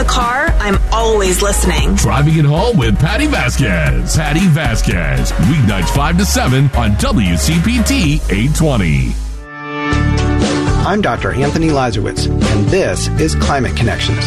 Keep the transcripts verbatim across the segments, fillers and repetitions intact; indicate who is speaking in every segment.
Speaker 1: the car, I'm always listening.
Speaker 2: Driving It Home with Patty Vasquez. Patty Vasquez. Weeknights five to seven on W C P T eight twenty.
Speaker 3: I'm Doctor Anthony Lazarowitz, and this is Climate Connections.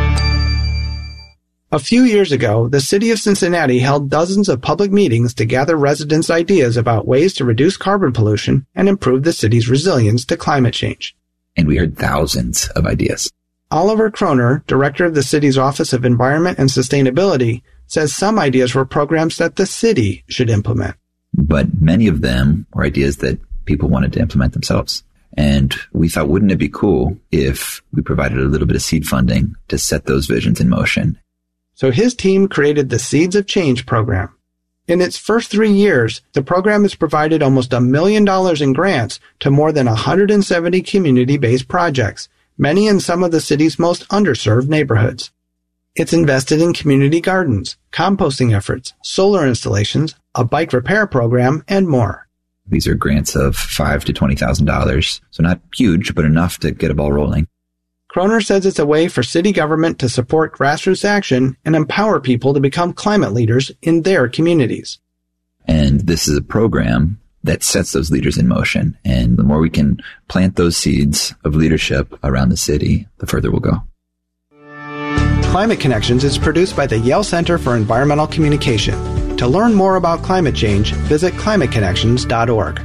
Speaker 3: A few years ago, the city of Cincinnati held dozens of public meetings to gather residents' ideas about ways to reduce carbon pollution and improve the city's resilience to climate change.
Speaker 4: And we heard thousands of ideas.
Speaker 3: Oliver Kroner, director of the city's Office of Environment and Sustainability, says some ideas were programs that the city should implement.
Speaker 4: But many of them were ideas that people wanted to implement themselves. And we thought, wouldn't it be cool if we provided a little bit of seed funding to set those visions in motion?
Speaker 3: So his team created the Seeds of Change program. In its first three years, the program has provided almost a million dollars in grants to more than one hundred seventy community-based projects, many in some of the city's most underserved neighborhoods. It's invested in community gardens, composting efforts, solar installations, a bike repair program, and more.
Speaker 4: These are grants of five thousand to twenty thousand dollars, so not huge, but enough to get a ball rolling.
Speaker 3: Kroner says it's a way for city government to support grassroots action and empower people to become climate leaders in their communities.
Speaker 4: And this is a program that sets those leaders in motion. And the more we can plant those seeds of leadership around the city, the further we'll go.
Speaker 3: Climate Connections is produced by the Yale Center for Environmental Communication. To learn more about climate change, visit climate connections dot org.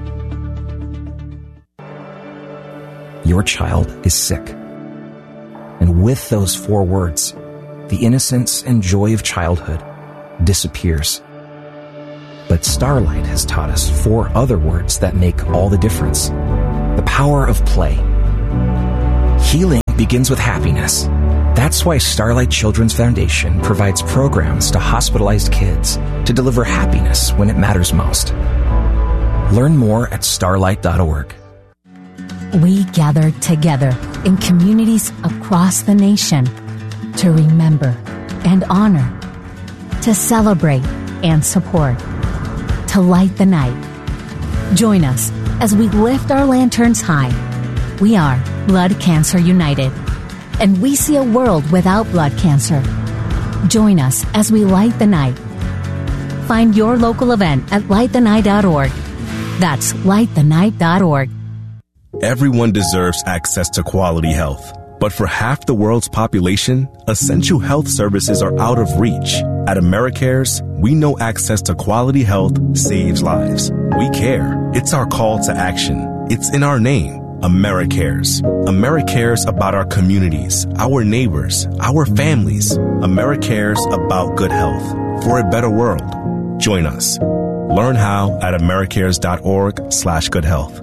Speaker 5: Your child is sick. And with those four words, the innocence and joy of childhood disappears. But Starlight has taught us four other words that make all the difference. The power of play. Healing begins with happiness. That's why Starlight Children's Foundation provides programs to hospitalized kids to deliver happiness when it matters most. Learn more at starlight dot org.
Speaker 6: We gather together in communities across the nation to remember and honor, to celebrate and support, to light the night. Join us as we lift our lanterns high. We are Blood Cancer United, and we see a world without blood cancer. Join us as we light the night. Find your local event at light the night dot org. That's light the night dot org.
Speaker 7: Everyone deserves access to quality health. But for half the world's population, essential health services are out of reach. At AmeriCares, we know access to quality health saves lives. We care. It's our call to action. It's in our name, AmeriCares. AmeriCares about our communities, our neighbors, our families. AmeriCares about good health for a better world. Join us. Learn how at americares dot org slash good health.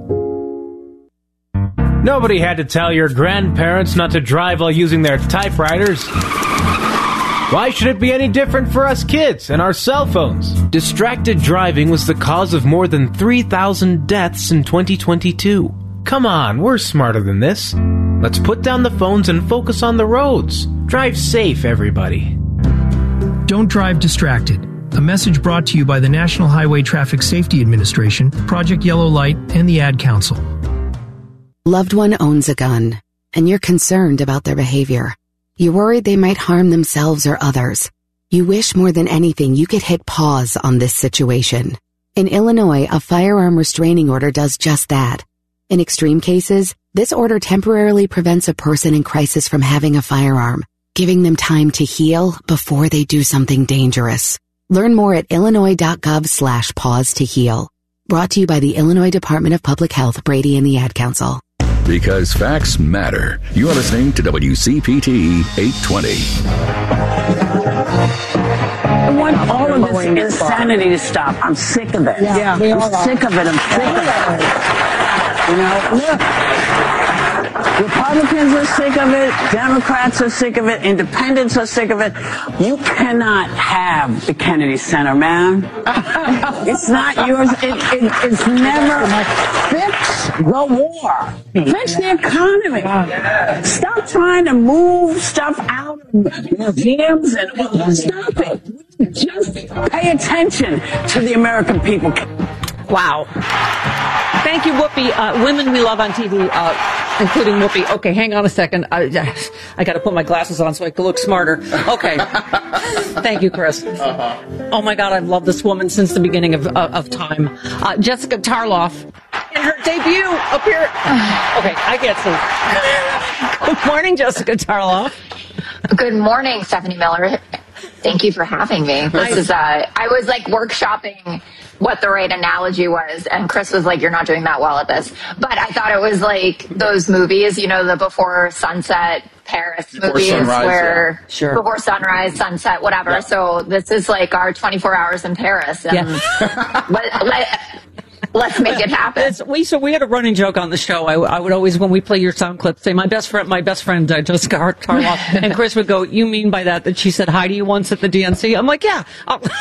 Speaker 8: Nobody had to tell your grandparents not to drive while using their typewriters. Why should it be any different for us kids and our cell phones? Distracted driving was the cause of more than three thousand deaths in twenty twenty-two. Come on, we're smarter than this. Let's put down the phones and focus on the roads. Drive safe, everybody.
Speaker 9: Don't drive distracted. A message brought to you by the National Highway Traffic Safety Administration, Project Yellow Light, and the Ad Council.
Speaker 10: Loved one owns a gun, and you're concerned about their behavior. You're worried they might harm themselves or others. You wish more than anything you could hit pause on this situation. In Illinois, a firearm restraining order does just that. In extreme cases, this order temporarily prevents a person in crisis from having a firearm, giving them time to heal before they do something dangerous. Learn more at illinois.gov slash pause to heal. Brought to you by the Illinois Department of Public Health, Brady and the Ad Council.
Speaker 11: Because facts matter. You're listening to W C P T eight twenty.
Speaker 12: I want all of this insanity to stop. I'm sick of it.
Speaker 13: Yeah, we
Speaker 12: I'm
Speaker 13: all
Speaker 12: sick of it. I'm sick of it. You know, look. Republicans are sick of it. Democrats are sick of it. Independents are sick of it. You cannot have the Kennedy Center, man. It's not yours. It, it, it's never. Fix the war. Fix the economy. Stop trying to move stuff out of museums and stop it. Just pay attention to the American people.
Speaker 1: Wow.
Speaker 13: Thank you, Whoopi. Uh, women we love on T V, uh, including Whoopi. Okay, hang on a second. I, I got to put my glasses on so I can look smarter. Okay. Thank you, Chris. Uh-huh. Oh, my God, I've loved this woman since the beginning of, uh, of time. Uh, Jessica Tarloff, in her debut, appeared... Okay, I get some. Good morning, Jessica Tarloff.
Speaker 14: Good morning, Stephanie Miller. Thank you for having me. This is, uh, I was like workshopping what the right analogy was, and Chris was like, you're not doing that well at this. But I thought it was like those movies, you know, the Before Sunset Paris
Speaker 15: Before
Speaker 14: movies
Speaker 15: sunrise,
Speaker 14: where
Speaker 15: yeah. Sure.
Speaker 14: Before Sunrise, Sunset, whatever. Yeah. So this is like our twenty-four hours in Paris. And yeah. let, let, let's make it happen.
Speaker 13: It's, we, so we had a running joke on the show. I, I would always, when we play your sound clip, say, my best friend, my best friend, uh, Jessica Tarloff. And Chris would go, you mean by that that she said hi to you once at the D N C? I'm like, yeah.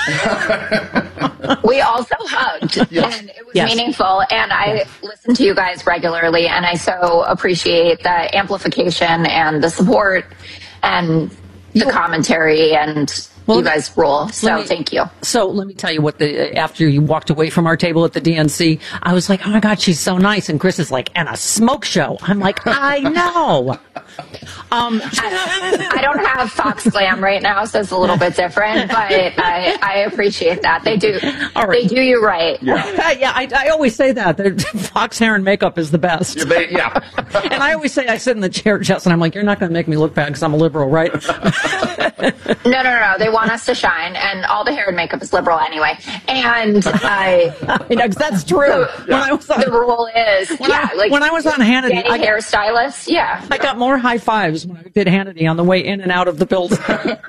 Speaker 14: We also hugged, yes. and it was yes. meaningful. And I listen to you guys regularly, and I so appreciate the amplification and the support and the commentary, and well, you guys rule. So
Speaker 13: me,
Speaker 14: thank you.
Speaker 13: So let me tell you what the after you walked away from our table at the D N C, I was like, oh my God, she's so nice. And Chris is like, and a smoke show. I'm like, I know. Um,
Speaker 14: I, I don't have Fox Glam right now, so it's a little bit different, but I, I appreciate that. They do, right. they do you right.
Speaker 13: Yeah, yeah I, I always say that. Fox hair and makeup is the best.
Speaker 15: Yeah. They, yeah.
Speaker 13: And I always say, I sit in the chair, Jess, and I'm like, you're not going to make me look bad because I'm a liberal, right?
Speaker 14: no, no, no, no. They want us to shine, and all the hair and makeup is liberal anyway. And I,
Speaker 13: you know, that's true.
Speaker 14: The,
Speaker 13: when I was on,
Speaker 14: the rule is,
Speaker 13: when
Speaker 14: yeah,
Speaker 13: I,
Speaker 14: like
Speaker 13: when I was on Hannity,
Speaker 14: Danny
Speaker 13: I got,
Speaker 14: hairstylist, yeah,
Speaker 13: I got more high fives when I did Hannity on the way in and out of the building.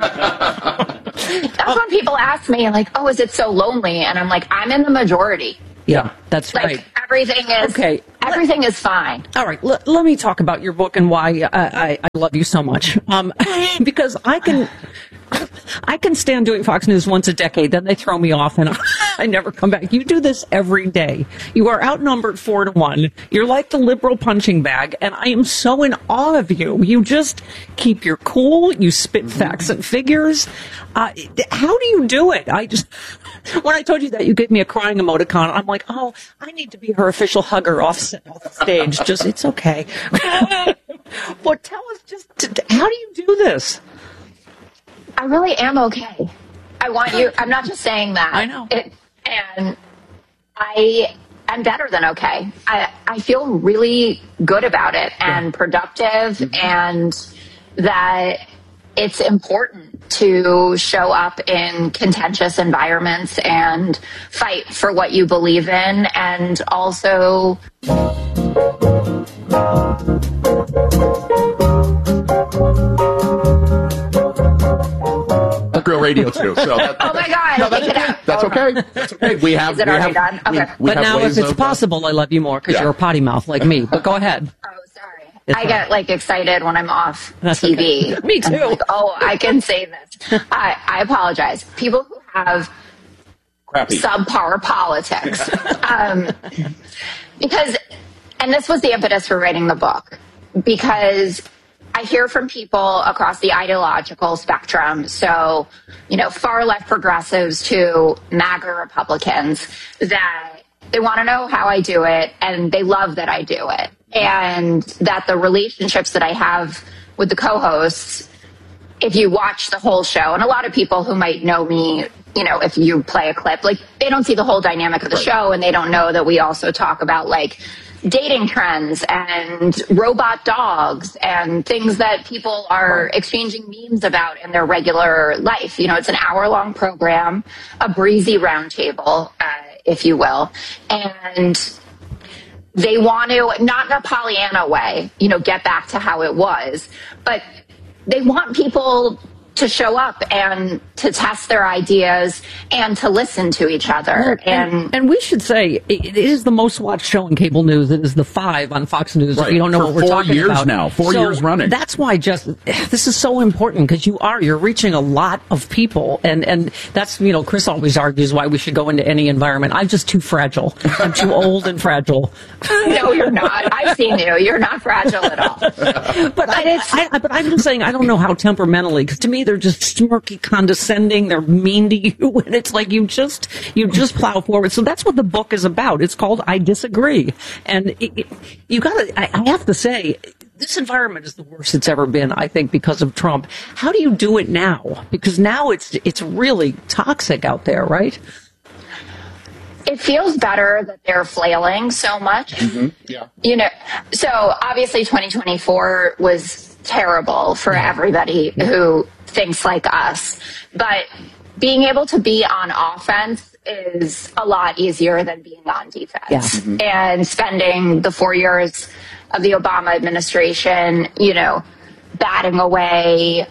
Speaker 14: That's when people ask me, like, "Oh, is it so lonely?" And I'm like, "I'm in the majority."
Speaker 13: Yeah, that's
Speaker 14: like,
Speaker 13: right.
Speaker 14: Everything is okay. Everything is fine.
Speaker 13: All right, l- let me talk about your book and why I, I, I love you so much. Um, because I can, I can stand doing Fox News once a decade, then they throw me off and I never come back. You do this every day. You are outnumbered four to one. You're like the liberal punching bag, and I am so in awe of you. You just keep your cool. You spit facts and figures. Uh, how do you do it? I just, when I told you that, you gave me a crying emoticon. I'm like, oh, I need to be her official hugger off, off the stage. Just, it's okay. But tell us just, how do you do this?
Speaker 14: I really am okay. I want you, I'm not just saying that.
Speaker 13: I know.
Speaker 14: It, and I am better than okay. I, I feel really good about it and yeah. productive, mm-hmm. and that it's important to show up in contentious environments and fight for what you believe in, and also
Speaker 15: Real radio too. So that,
Speaker 14: oh my God!
Speaker 15: No, that's okay. That's okay. That's okay. We have.
Speaker 14: Is it
Speaker 15: we
Speaker 14: already
Speaker 15: have,
Speaker 14: done? Okay.
Speaker 15: We, we
Speaker 13: but
Speaker 15: have
Speaker 13: now, if it's
Speaker 15: of,
Speaker 13: possible, I love you more because yeah. you're a potty mouth like me. But go ahead.
Speaker 14: Oh, sorry. It's I get like excited when I'm off
Speaker 13: That's
Speaker 14: T V.
Speaker 13: Okay. Me too.
Speaker 14: Like, oh, I can say this. I, I apologize. People who have
Speaker 15: Crappy.
Speaker 14: subpar politics, um, because, and this was the impetus for writing the book, because I hear from people across the ideological spectrum, so, you know, far left progressives to MAGA Republicans, that they want to know how I do it, and they love that I do it. And that the relationships that I have with the co-hosts, if you watch the whole show, and a lot of people who might know me, you know, if you play a clip, like, they don't see the whole dynamic of the show, and they don't know that we also talk about, like, dating trends and robot dogs and things that people are exchanging memes about in their regular life. You know, it's an hour-long program, a breezy roundtable, uh, if you will. And they want to, not in a Pollyanna way, you know, get back to how it was, but they want people to show up and to test their ideas and to listen to each other.
Speaker 13: And and, and we should say it is the most watched show in cable news. It is the five on Fox News.
Speaker 15: Right.
Speaker 13: If you don't know
Speaker 15: For
Speaker 13: what we're
Speaker 15: four
Speaker 13: talking
Speaker 15: years
Speaker 13: about
Speaker 15: now, four
Speaker 13: so
Speaker 15: years running.
Speaker 13: That's why just this is so important, because you are you're reaching a lot of people, and and that's, you know, Chris always argues why we should go into any environment. I'm just too fragile. I'm too old and fragile.
Speaker 14: No, you're not. I've seen you. You're not fragile at all.
Speaker 13: But I, I, I but I'm just saying I don't know how temperamentally, because to me they're just smirky, condescending condescending. They're mean to you. And it's like you just, you just plow forward. So that's what the book is about. It's called I Disagree. And it, it, you gotta, I, I have to say, this environment is the worst it's ever been, I think, because of Trump. How do you do it now? Because now it's it's really toxic out there, right?
Speaker 14: It feels better that they're flailing so much.
Speaker 15: Mm-hmm. Yeah.
Speaker 14: You know, so obviously twenty twenty-four was terrible for yeah. everybody yeah. who thinks like us. But being able to be on offense is a lot easier than being on defense.
Speaker 13: Yeah. Mm-hmm.
Speaker 14: And spending the four years of the Obama administration, you know, batting away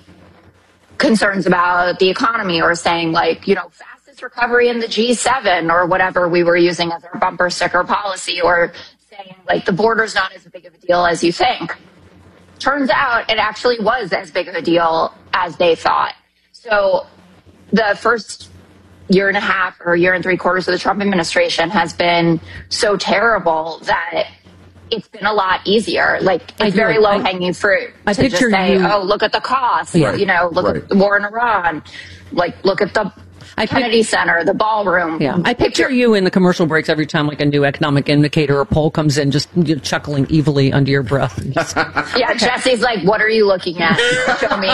Speaker 14: concerns about the economy or saying like, you know, fastest recovery in the G seven or whatever we were using as our bumper sticker policy, or saying like the border's not as big of a deal as you think. Turns out it actually was as big of a deal as they thought. So the first year and a half or year and three quarters of the Trump administration has been so terrible that it's been a lot easier. Like, it's very low hanging fruit
Speaker 13: I
Speaker 14: to just say,
Speaker 13: you,
Speaker 14: oh, look at the cost,
Speaker 13: right,
Speaker 14: you know, look
Speaker 13: right.
Speaker 14: at the war in Iran, like, look at the
Speaker 13: I
Speaker 14: Kennedy pic- Center, the ballroom.
Speaker 13: Yeah, I picture you in the commercial breaks every time like a new economic indicator or poll comes in, just you know, chuckling evilly under your breath. Just,
Speaker 14: yeah, okay. Jesse's like, what are you looking at? Show me.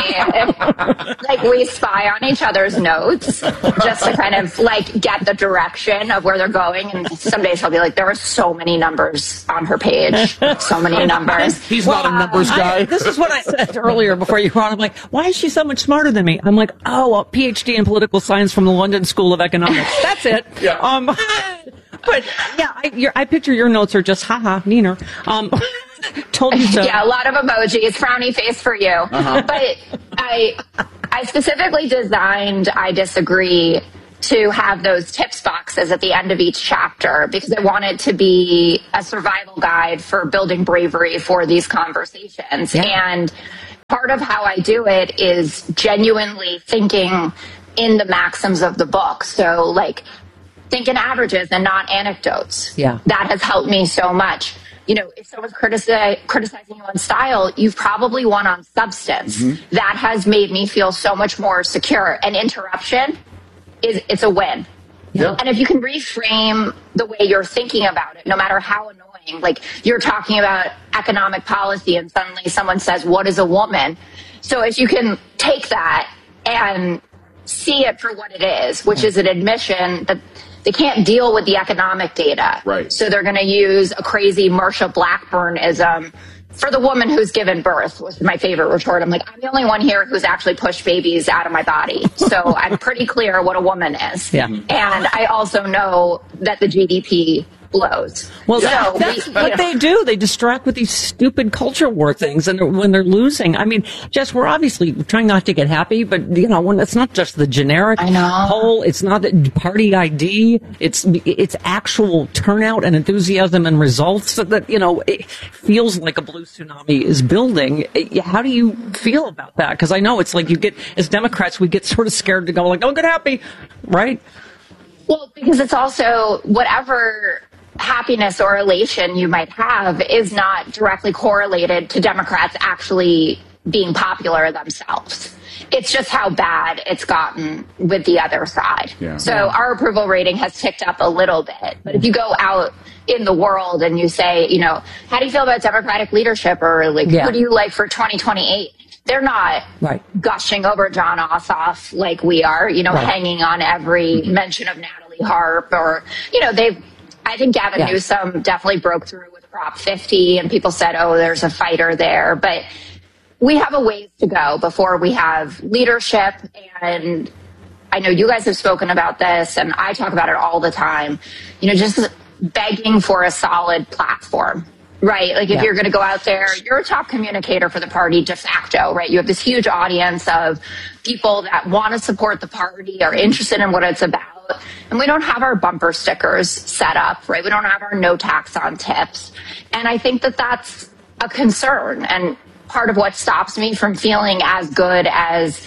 Speaker 14: Like, we spy on each other's notes just to kind of like get the direction of where they're going. And some days he'll be like, there are so many numbers on her page. So many numbers.
Speaker 15: He's
Speaker 13: well,
Speaker 15: not a numbers guy.
Speaker 13: I, this is what I said earlier before you were on. I'm like, why is she so much smarter than me? I'm like, oh, a P H D in political science from the London School of Economics. That's it.
Speaker 15: Yeah.
Speaker 13: Um, but yeah, I, your, I picture your notes are just haha, Neener. Um, told you so.
Speaker 14: Yeah, a lot of emojis, frowny face for you. Uh-huh. But I, I specifically designed I Disagree to have those tips boxes at the end of each chapter because I wanted to be a survival guide for building bravery for these conversations.
Speaker 13: Yeah.
Speaker 14: And part of how I do it is genuinely thinking in the maxims of the book. So like think in averages and not anecdotes.
Speaker 13: Yeah.
Speaker 14: That has helped me so much. You know, if someone's critici- criticizing you on style, you've probably won on substance. Mm-hmm. That has made me feel so much more secure. And interruption is it's a win.
Speaker 15: Yeah.
Speaker 14: And if you can reframe the way you're thinking about it, no matter how annoying, like you're talking about economic policy and suddenly someone says, what is a woman? So if you can take that and see it for what it is, which is an admission that they can't deal with the economic data.
Speaker 15: Right.
Speaker 14: So they're going to use a crazy Marsha Blackburn-ism for the woman who's given birth, was my favorite retort. I'm like, I'm the only one here who's actually pushed babies out of my body. So I'm pretty clear what a woman is.
Speaker 13: Yeah.
Speaker 14: And I also know that the G D P blows.
Speaker 13: Well,
Speaker 14: so
Speaker 13: that, that's
Speaker 14: we,
Speaker 13: what
Speaker 14: know.
Speaker 13: they do. They distract with these stupid culture war things, and they're, when they're losing. I mean, Jess, we're obviously trying not to get happy, but you know, when it's not just the generic
Speaker 14: I know.
Speaker 13: poll, it's not the party I D, it's it's actual turnout and enthusiasm and results. So that you know, it feels like a blue tsunami is building. How do you feel about that? Because I know it's like you get as Democrats, we get sort of scared to go like, "Don't get happy," right?
Speaker 14: Well, because it's also whatever happiness or elation you might have is not directly correlated to Democrats actually being popular themselves. It's just how bad it's gotten with the other side.
Speaker 15: Yeah.
Speaker 14: So
Speaker 15: yeah.
Speaker 14: our approval rating has ticked up a little bit. But if you go out in the world and you say, you know, how do you feel about Democratic leadership, or like,
Speaker 13: yeah.
Speaker 14: who do you like for twenty twenty-eight? They're not
Speaker 13: right.
Speaker 14: gushing over John Ossoff like we are, you know,
Speaker 13: right.
Speaker 14: hanging on every mm-hmm. mention of Natalie Harp, or, you know, they've, I think Gavin
Speaker 13: yeah.
Speaker 14: Newsom definitely broke through with Prop fifty, and people said, oh, there's a fighter there. But we have a ways to go before we have leadership. And I know you guys have spoken about this, and I talk about it all the time, you know, just begging for a solid platform. Right. Like if
Speaker 13: yeah.
Speaker 14: you're going to go out there, you're a top communicator for the party de facto, right? You have this huge audience of people that want to support the party, are interested in what it's about. And we don't have our bumper stickers set up, right? We don't have our no tax on tips. And I think that that's a concern. And part of what stops me from feeling as good as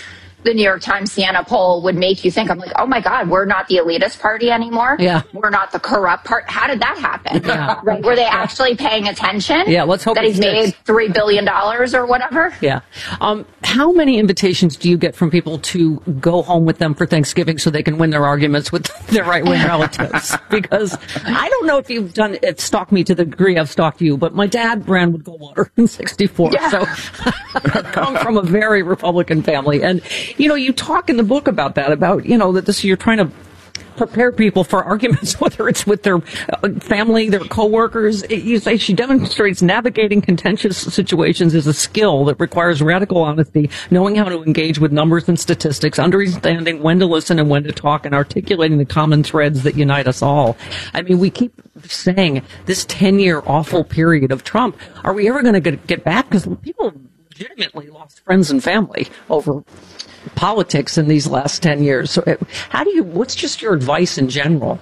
Speaker 14: the New York Times Siena poll would make you think. I'm like, oh my God, we're not the elitist party anymore.
Speaker 13: Yeah.
Speaker 14: We're not the corrupt part. How did that happen?
Speaker 13: Yeah.
Speaker 14: Right? Were they actually paying attention?
Speaker 13: Yeah, let's hope
Speaker 14: that
Speaker 13: it
Speaker 14: he's
Speaker 13: sticks.
Speaker 14: made three billion dollars or whatever.
Speaker 13: Yeah. Um, how many invitations do you get from people to go home with them for Thanksgiving so they can win their arguments with their right-wing relatives? Because I don't know if you've done it, stalked me to the degree I've stalked you, but my dad ran with Goldwater in sixty-four.
Speaker 14: Yeah.
Speaker 13: So I come from a very Republican family. And, you know, you talk in the book about that, about, you know, that this, you're trying to prepare people for arguments, whether it's with their family, their coworkers. You say she demonstrates navigating contentious situations is a skill that requires radical honesty, knowing how to engage with numbers and statistics, understanding when to listen and when to talk, and articulating the common threads that unite us all. I mean, we keep saying this ten-year awful period of Trump. Are we ever going to get back? Because people legitimately lost friends and family over politics in these last ten years. So how do you, what's just your advice in general?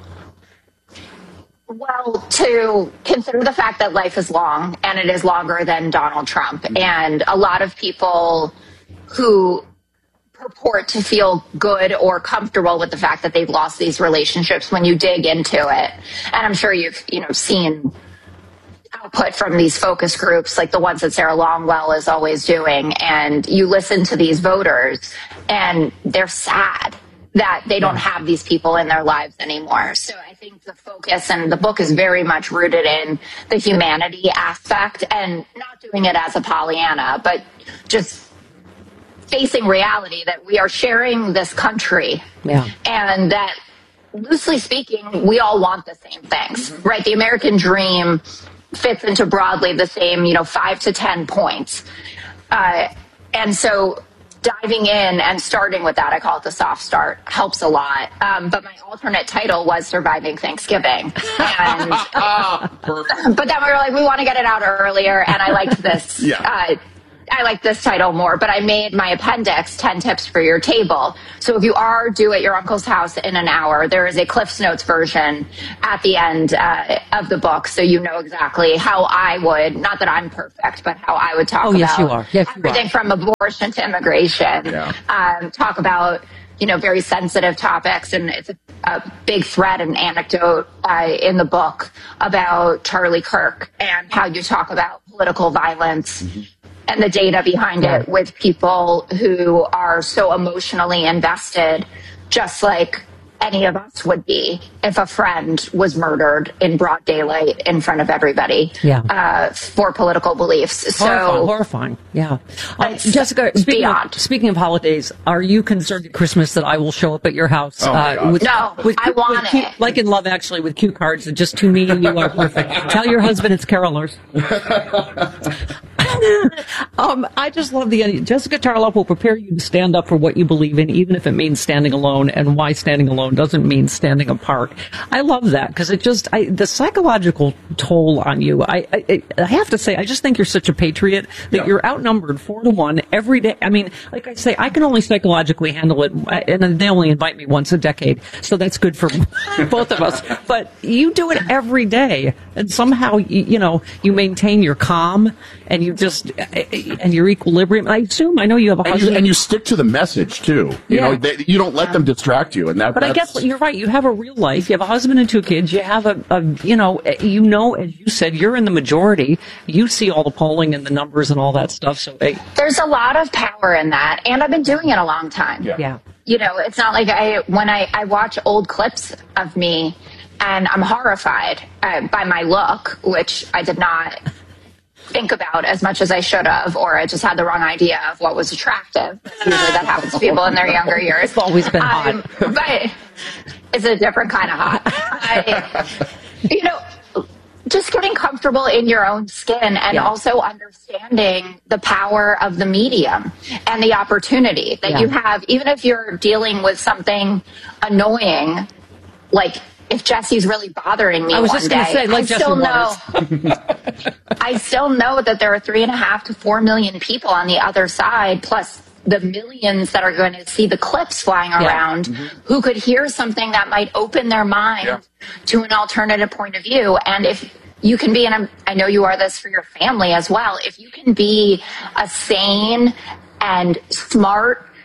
Speaker 14: Well, to consider the fact that life is long, and it is longer than Donald Trump. And a lot of people who purport to feel good or comfortable with the fact that they've lost these relationships, when you dig into it, and I'm sure you've, you know, seen output from these focus groups like the ones that Sarah Longwell is always doing, and you listen to these voters and they're sad that they don't have these people in their lives anymore. So I think the focus and the book is very much rooted in the humanity aspect, and not doing it as a Pollyanna, but just facing reality that we are sharing this country.
Speaker 13: Yeah.
Speaker 14: And that, loosely speaking, we all want the same things, right? The American dream fits into broadly the same, you know, five to ten points. Uh, and so diving in and starting with that, I call it the soft start, helps a lot. Um, but my alternate title was Surviving Thanksgiving. And, but then we were like, we want to get it out earlier. And I liked this.
Speaker 15: Yeah.
Speaker 14: Uh, I like this title more, but I made my appendix ten tips for your table. So if you are due at your uncle's house in an hour, there is a Cliff's Notes version at the end uh, of the book, so you know exactly how I would, not that I'm perfect, but how I would talk
Speaker 13: Oh,
Speaker 14: about
Speaker 13: yes, you are. Yes, you
Speaker 14: everything
Speaker 13: are.
Speaker 14: from abortion to immigration.
Speaker 15: Yeah.
Speaker 14: Um, talk about, you know, very sensitive topics, and it's a, a big thread and anecdote uh, in the book about Charlie Kirk and how you talk about political violence. Mm-hmm. And the data behind it with people who are so emotionally invested, just like any of us would be if a friend was murdered in broad daylight in front of everybody
Speaker 13: Yeah.
Speaker 14: uh, for political beliefs.
Speaker 13: Horrifying,
Speaker 14: So,
Speaker 13: horrifying. Yeah. Um,
Speaker 14: It's
Speaker 13: Jessica, speaking
Speaker 14: beyond.
Speaker 13: of, speaking of holidays, are you concerned at Christmas that I will show up at your house?
Speaker 15: Oh, my God.
Speaker 13: with,
Speaker 14: No,
Speaker 13: with,
Speaker 14: I want
Speaker 13: with cue-
Speaker 14: it.
Speaker 13: Like in Love Actually, with cue cards, just to me, you are perfect. Tell your husband it's carolers. um, I just love the idea. Jessica Tarlov will prepare you to stand up for what you believe in, even if it means standing alone, and why standing alone doesn't mean standing apart. I love that, because it just, I, the psychological toll on you, I, I, I have to say, I just think you're such a patriot that
Speaker 15: Yeah.
Speaker 13: you're outnumbered four to one every day. I mean, like I say, I can only psychologically handle it, and they only invite me once a decade, so that's good for both of us. But you do it every day, and somehow, you, you know, you maintain your calm, and you just, and your equilibrium. I assume, I know you have a
Speaker 15: And
Speaker 13: husband.
Speaker 15: you, and you stick to the message too. You
Speaker 13: Yeah.
Speaker 15: know, they, you don't let them distract you, and that.
Speaker 13: But I
Speaker 15: that's,
Speaker 13: guess you're right. You have a real life. You have a husband and two kids. You have a, a, you know, you know, as you said, you're in the majority. You see all the polling and the numbers and all that stuff. So, hey,
Speaker 14: there's a lot of power in that, and I've been doing it a long time.
Speaker 15: Yeah.
Speaker 13: yeah.
Speaker 14: You know, it's not like I, when I, I watch old clips of me and I'm horrified uh, by my look, which I did not think about as much as I should have, or I just had the wrong idea of what was attractive. Usually that happens to people in their younger years.
Speaker 13: It's always been hot.
Speaker 14: Um, but it's a different kind of hot. I, you know, just getting comfortable in your own skin, and
Speaker 13: Yeah.
Speaker 14: also understanding the power of the medium and the opportunity that
Speaker 13: Yeah.
Speaker 14: you have, even if you're dealing with something annoying, like if Jesse's really bothering me
Speaker 13: I was
Speaker 14: one
Speaker 13: just going
Speaker 14: day,
Speaker 13: to say, like
Speaker 14: I
Speaker 13: Jesse
Speaker 14: still know,
Speaker 13: Waters.
Speaker 14: I still know that there are three and a half to four million people on the other side, plus the millions that are going to see the clips flying
Speaker 13: Yeah.
Speaker 14: around, who could hear something that might open their mind
Speaker 15: Yeah.
Speaker 14: to an alternative point of view. And if you can be, and I'm, I know you are this for your family as well, if you can be a sane and smart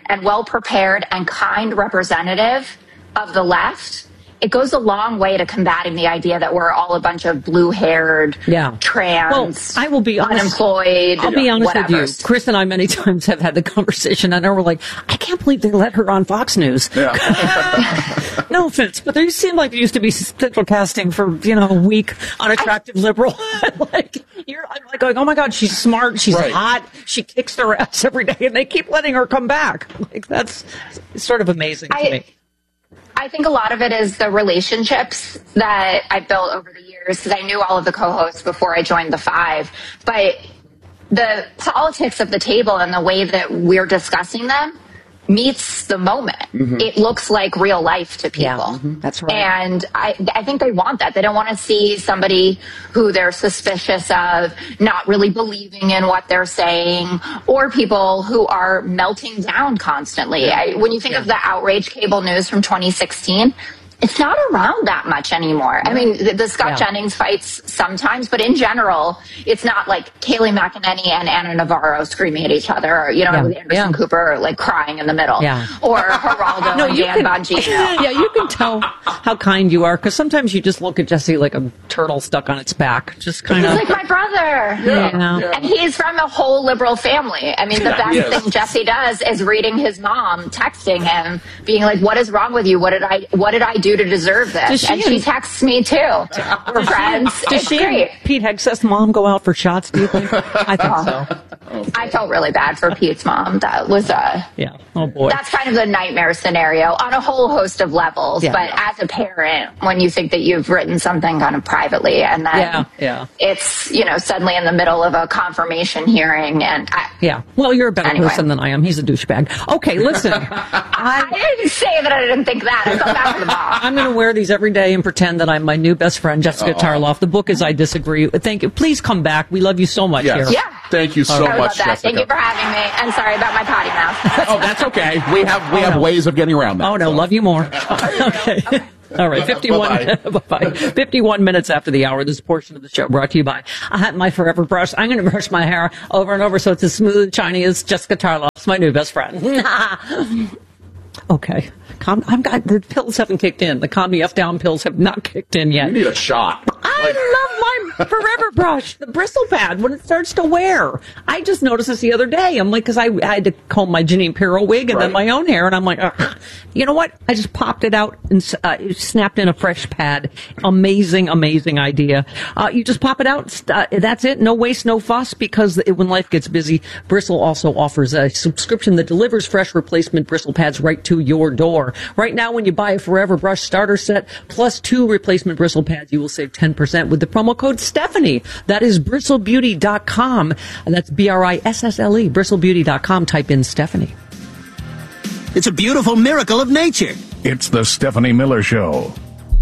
Speaker 14: and well-prepared and kind representative of the left, it goes a long way to combating the idea that we're all a bunch of blue-haired,
Speaker 13: yeah.
Speaker 14: trans,
Speaker 13: well, I will be honest,
Speaker 14: unemployed,
Speaker 13: I'll be honest
Speaker 14: whatever.
Speaker 13: with you. Chris and I many times have had the conversation, and we're like, I can't believe they let her on Fox News.
Speaker 15: Yeah.
Speaker 13: No offense, but there seemed like there used to be central casting for, you know, a weak, unattractive I, liberal. Like, you're I'm like going, oh my God, she's smart, she's right. hot, she kicks their ass every day, and they keep letting her come back. Like, that's sort of amazing to
Speaker 14: I,
Speaker 13: me.
Speaker 14: I think a lot of it is the relationships that I built over the years, because I knew all of the co-hosts before I joined the Five. But the politics of the table and the way that we're discussing them meets the moment. Mm-hmm. It looks like real life to people.
Speaker 13: Yeah, mm-hmm. That's right.
Speaker 14: And I, I think they want that. They don't want to see somebody who they're suspicious of not really believing in what they're saying, or people who are melting down constantly. Yeah. I, when you think yeah. of the outrage cable news from twenty sixteen, it's not around that much anymore. I mean, the, the Scott yeah. Jennings fights sometimes, but in general, it's not like Kayleigh McEnany and Anna Navarro screaming at each other, or, you know, yeah. with Anderson yeah. Cooper, like, crying in the middle. Yeah. Or Geraldo no, and Dan can, Bongino.
Speaker 13: Yeah, you can tell how kind you are, because sometimes you just look at Jesse like a turtle stuck on its back. Just kind of...
Speaker 14: He's like my brother.
Speaker 13: Yeah. Yeah.
Speaker 14: And he's from a whole liberal family. I mean, the best yes. thing Jesse does is reading his mom, texting him, being like, what is wrong with you? What did I, what did I do to deserve this?
Speaker 13: She
Speaker 14: and she texts me too. We're friends.
Speaker 13: Does
Speaker 14: it's
Speaker 13: she
Speaker 14: great.
Speaker 13: And Pete Hegseth's mom go out for shots, do you think? I think oh.
Speaker 14: so. I felt really bad for Pete's mom. That was a...
Speaker 13: Yeah. Oh, boy.
Speaker 14: That's kind of the nightmare scenario on a whole host of levels. Yeah. But as a parent, when you think that you've written something kind of privately, and then
Speaker 13: yeah. Yeah.
Speaker 14: it's, you know, suddenly in the middle of a confirmation hearing, and... I,
Speaker 13: yeah. Well, you're a better anyway. person than I am. He's a douchebag. Okay, listen.
Speaker 14: I, I didn't say that I didn't think that. I felt bad for the mom.
Speaker 13: I'm going to wear these every day and pretend that I'm my new best friend, Jessica Uh-oh. Tarloff. The book is I Disagree. Thank you. Please come back. We love you so much
Speaker 15: yes.
Speaker 13: here.
Speaker 14: Yeah.
Speaker 15: Thank you so
Speaker 14: I
Speaker 15: much,
Speaker 14: that.
Speaker 15: Jessica.
Speaker 14: Thank you for having me. And sorry about my potty mouth.
Speaker 15: Oh, that's okay. We have we
Speaker 13: oh,
Speaker 15: have
Speaker 13: no.
Speaker 15: ways of getting around that.
Speaker 13: Oh, no. So. Love you more. Okay. okay. All right, fifty-one, bye-bye. fifty-one minutes after the hour, this portion of the show brought to you by I had my Forever Brush. I'm going to brush my hair over and over so it's as smooth and shiny as Jessica Tarloff's my new best friend. Okay. Calm, I'm got, the pills haven't kicked in. The Calm Me F Down pills have not kicked in yet.
Speaker 15: You need a shot.
Speaker 13: I like... love my Forever Brush, the bristle pad, when it starts to wear. I just noticed this the other day. I'm like, because I, I had to comb my Jeanine Pirro wig and right. then my own hair, and I'm like, ugh. You know what? I just popped it out and uh, snapped in a fresh pad. Amazing, amazing idea. Uh, you just pop it out. Uh, that's it. No waste, no fuss, because it, when life gets busy, Bristle also offers a subscription that delivers fresh replacement bristle pads right to your door. Right now, when you buy a Forever Brush starter set plus two replacement bristle pads, you will save ten percent with the promo code Stephanie. That is bristle beauty dot com. And that's B R I S S L E, bristle beauty dot com. Type in Stephanie.
Speaker 16: It's a beautiful miracle of nature.
Speaker 2: It's the Stephanie Miller Show.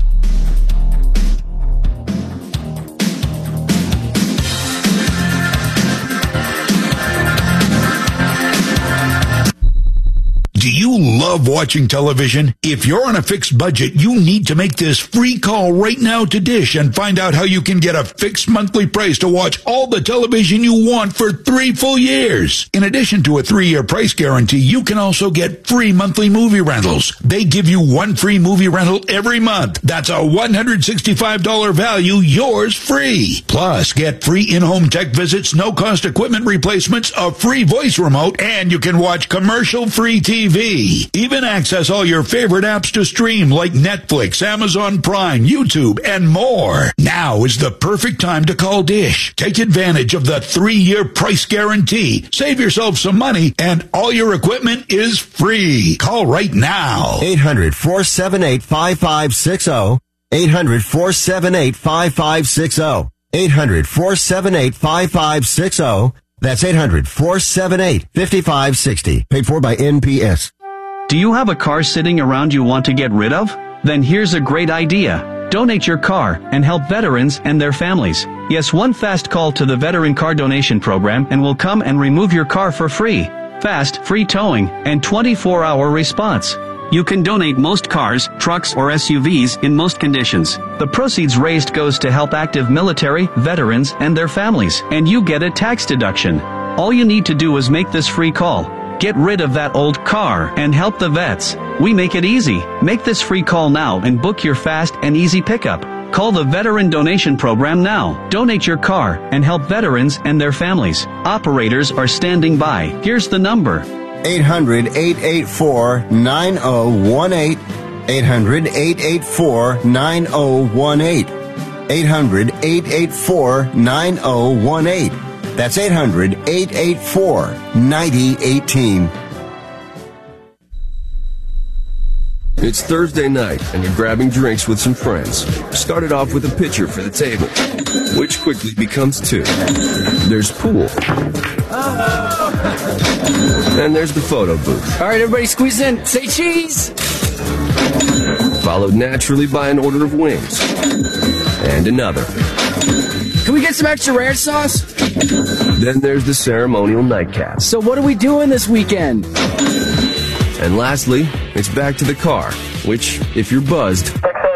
Speaker 17: Do you love watching television? If you're on a fixed budget, you need to make this free call right now to Dish and find out how you can get a fixed monthly price to watch all the television you want for three full years. In addition to a three-year price guarantee, you can also get free monthly movie rentals. They give you one free movie rental every month. That's a one hundred sixty-five dollars value, yours free. Plus, get free in-home tech visits, no-cost equipment replacements, a free voice remote, and you can watch commercial-free T V. Even access all your favorite apps to stream like Netflix, Amazon Prime, YouTube, and more. Now is the perfect time to call Dish. Take advantage of the three-year price guarantee. Save yourself some money, and all your equipment is free. Call right now.
Speaker 16: eight hundred, four seven eight, five five six zero. eight hundred, four seven eight, five five six zero. eight hundred, four seven eight, five five six zero. That's eight hundred, four seven eight, five five six zero. Paid for by N P S.
Speaker 18: Do you have a car sitting around you want to get rid of? Then here's a great idea. Donate your car and help veterans and their families. Yes, one fast call to the Veteran Car Donation Program and we'll come and remove your car for free. Fast, free towing, and twenty-four hour response. You can donate most cars, trucks, or S U Vs in most conditions. The proceeds raised goes to help active military, veterans, and their families, and you get a tax deduction. All you need to do is make this free call. Get rid of that old car and help the vets. We make it easy. Make this free call now and book your fast and easy pickup. Call the Veteran Donation Program now. Donate your car and help veterans and their families. Operators are standing by. Here's the number.
Speaker 16: eight hundred, eight eight four, nine zero one eight. eight hundred, eight eight four, nine zero one eight. eight hundred, eight eight four, nine zero one eight. That's eight hundred, eight eight four, nine zero one eight.
Speaker 19: It's Thursday night, and you're grabbing drinks with some friends. Started off with a pitcher for the table, which quickly becomes two. There's pool. And there's the photo booth.
Speaker 20: All right, everybody squeeze in. Say cheese!
Speaker 19: Followed naturally by an order of wings. And another.
Speaker 20: Can we get some extra ranch sauce?
Speaker 19: Then there's the ceremonial nightcap.
Speaker 20: So what are we doing this weekend?
Speaker 19: And lastly, it's back to the car, which, if you're buzzed,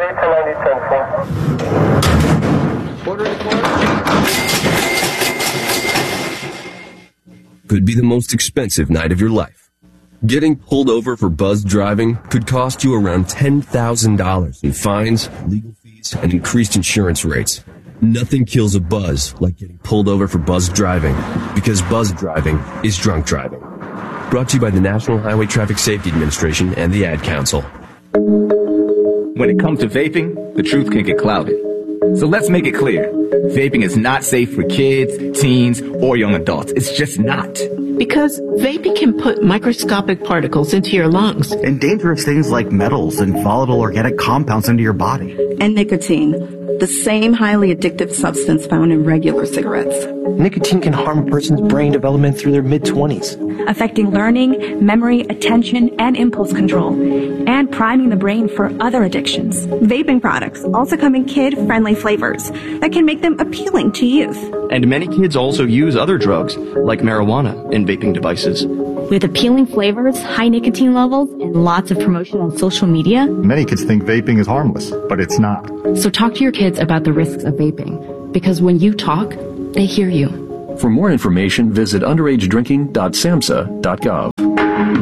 Speaker 19: could be the most expensive night of your life. Getting pulled over for buzzed driving could cost you around ten thousand dollars in fines, legal fees, and increased insurance rates. Nothing kills a buzz like getting pulled over for buzzed driving, because buzzed driving is drunk driving. Brought to you by the National Highway Traffic Safety Administration and the Ad Council.
Speaker 21: When it comes to vaping, the truth can get clouded. So let's make it clear. Vaping is not safe for kids, teens, or young adults. It's just not.
Speaker 22: Because vaping can put microscopic particles into your lungs.
Speaker 23: And dangerous things like metals and volatile organic compounds into your body.
Speaker 24: And nicotine, the same highly addictive substance found in regular cigarettes.
Speaker 5: Nicotine can harm a person's brain development through their mid-twenties.
Speaker 25: Affecting learning, memory, attention, and impulse control, and priming the brain for other addictions.
Speaker 26: Vaping products also come in kid-friendly flavors that can make them appealing to youth.
Speaker 27: And many kids also use other drugs, like marijuana, in vaping devices.
Speaker 25: With appealing flavors, high nicotine levels, and lots of promotion on social media,
Speaker 28: many kids think vaping is harmless, but it's not.
Speaker 25: So talk to your kids about the risks of vaping, because when you talk, they hear you.
Speaker 11: For more information, visit underage drinking dot samhsa dot gov.